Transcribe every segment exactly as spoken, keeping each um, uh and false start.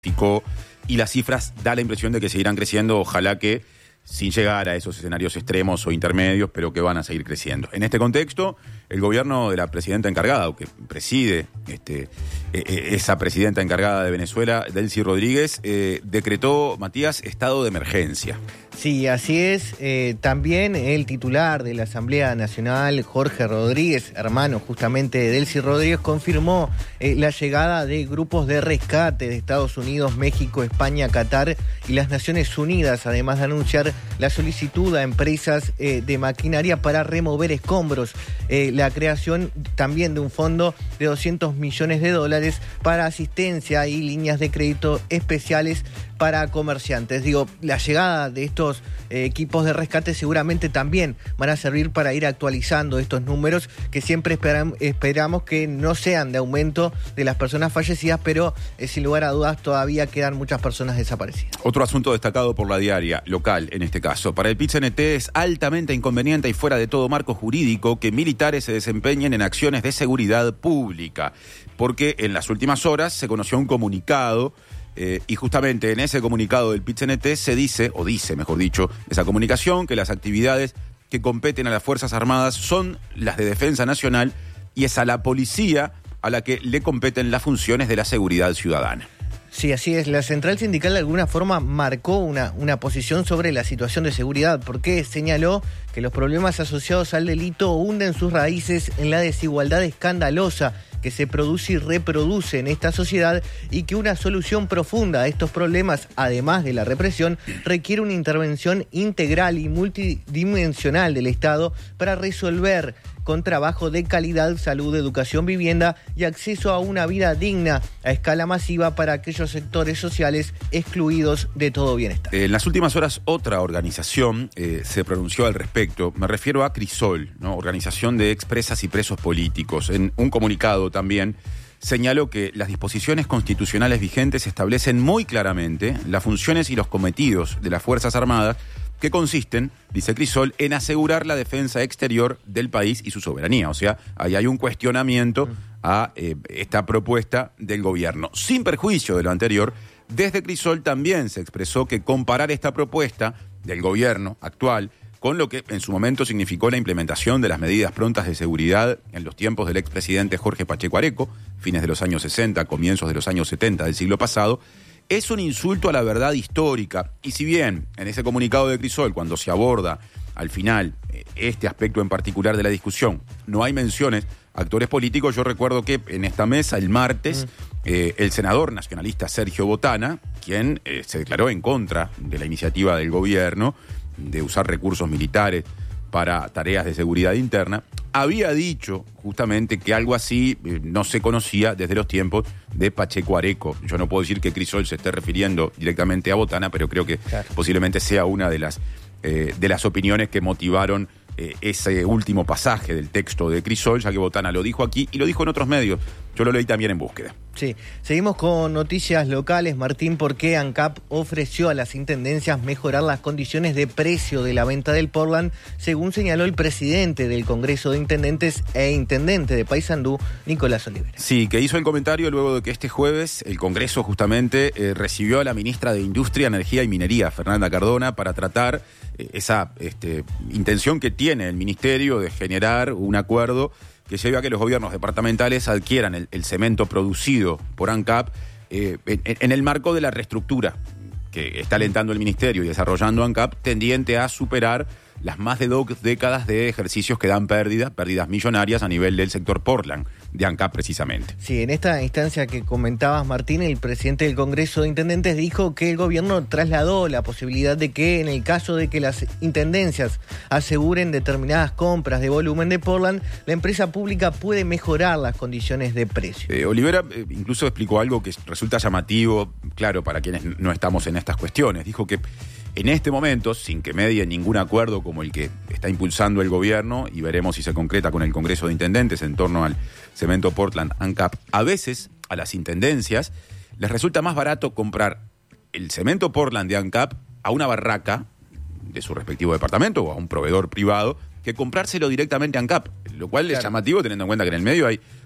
y las cifras da la impresión de que seguirán creciendo, ojalá que sin llegar a esos escenarios extremos o intermedios, pero que van a seguir creciendo. En este contexto, el gobierno de la presidenta encargada, o que preside este, eh, esa presidenta encargada de Venezuela, Delcy Rodríguez, eh, decretó, Matías, estado de emergencia. Sí, así es. Eh, también el titular de la Asamblea Nacional, Jorge Rodríguez, hermano justamente de Delcy Rodríguez, confirmó eh, la llegada de grupos de rescate de Estados Unidos, México, España, Qatar y las Naciones Unidas, además de anunciar la solicitud a empresas eh, de maquinaria para remover escombros. Eh, la creación también de un fondo de doscientos millones de dólares para asistencia y líneas de crédito especiales para comerciantes. Digo, la llegada de estos eh, equipos de rescate seguramente también van a servir para ir actualizando estos números que siempre esperam, esperamos que no sean de aumento de las personas fallecidas, pero eh, sin lugar a dudas todavía quedan muchas personas desaparecidas. Otro asunto destacado por la diaria, local en este caso. Para el P I T C N T es altamente inconveniente y fuera de todo marco jurídico que militares se desempeñen en acciones de seguridad pública, porque en las últimas horas se conoció un comunicado Eh, y justamente en ese comunicado del P I T C N T se dice, o dice mejor dicho, esa comunicación, que las actividades que competen a las Fuerzas Armadas son las de defensa nacional y es a la policía a la que le competen las funciones de la seguridad ciudadana. Sí, así es. La central sindical de alguna forma marcó una, una posición sobre la situación de seguridad, porque señaló que los problemas asociados al delito hunden sus raíces en la desigualdad escandalosa que se produce y reproduce en esta sociedad y que una solución profunda a estos problemas, además de la represión, requiere una intervención integral y multidimensional del Estado para resolver con trabajo de calidad, salud, educación, vivienda y acceso a una vida digna a escala masiva para aquellos sectores sociales excluidos de todo bienestar. En las últimas horas otra organización eh, se pronunció al respecto. Me refiero a Crisol, ¿no? Organización de expresas y presos políticos. En un comunicado también señaló que las disposiciones constitucionales vigentes establecen muy claramente las funciones y los cometidos de las Fuerzas Armadas, que consisten, dice Crisol, en asegurar la defensa exterior del país y su soberanía. O sea, ahí hay un cuestionamiento a eh, esta propuesta del gobierno. Sin perjuicio de lo anterior, desde Crisol también se expresó que comparar esta propuesta del gobierno actual con lo que en su momento significó la implementación de las medidas prontas de seguridad en los tiempos del expresidente Jorge Pacheco Areco, fines de los años sesenta, comienzos de los años setenta del siglo pasado, es un insulto a la verdad histórica. Y si bien en ese comunicado de Crisol, cuando se aborda al final este aspecto en particular de la discusión, no hay menciones a actores políticos, yo recuerdo que en esta mesa el martes mm. eh, el senador nacionalista Sergio Botana, quien eh, se declaró en contra de la iniciativa del gobierno de usar recursos militares para tareas de seguridad interna, había dicho justamente que algo así eh, no se conocía desde los tiempos de Pacheco Areco. Yo no puedo decir que Crisol se esté refiriendo directamente a Botana, pero creo que claro, posiblemente sea una de las, eh, de las opiniones que motivaron eh, ese último pasaje del texto de Crisol, ya que Botana lo dijo aquí y lo dijo en otros medios. Yo lo leí también en Búsqueda. Sí, seguimos con noticias locales, Martín, porque ANCAP ofreció a las intendencias mejorar las condiciones de precio de la venta del Portland, según señaló el presidente del Congreso de Intendentes e intendente de Paysandú, Nicolás Olivera. Sí, que hizo el comentario luego de que este jueves el Congreso justamente eh, recibió a la ministra de Industria, Energía y Minería, Fernanda Cardona, para tratar eh, esa este, intención que tiene el ministerio de generar un acuerdo que lleve a que los gobiernos departamentales adquieran el, el cemento producido por ANCAP eh, en, en el marco de la reestructura que está alentando el ministerio y desarrollando ANCAP, tendiente a superar las más de dos décadas de ejercicios que dan pérdidas, pérdidas millonarias a nivel del sector Portland, de ANCAP precisamente. Sí, en esta instancia que comentabas, Martín, el presidente del Congreso de Intendentes dijo que el gobierno trasladó la posibilidad de que en el caso de que las intendencias aseguren determinadas compras de volumen de Portland, la empresa pública puede mejorar las condiciones de precio. Eh, Olivera eh, incluso explicó algo que resulta llamativo, claro, para quienes no estamos en estas cuestiones. Dijo que en este momento, sin que medie ningún acuerdo como el que está impulsando el gobierno, y veremos si se concreta con el Congreso de Intendentes en torno al cemento Portland ANCAP, a veces a las intendencias les resulta más barato comprar el cemento Portland de ANCAP a una barraca de su respectivo departamento o a un proveedor privado que comprárselo directamente a ANCAP, lo cual claro, es llamativo teniendo en cuenta que en el medio hay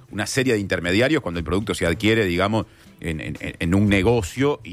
una serie de intermediarios cuando el producto se adquiere, digamos, en, en, en un negocio y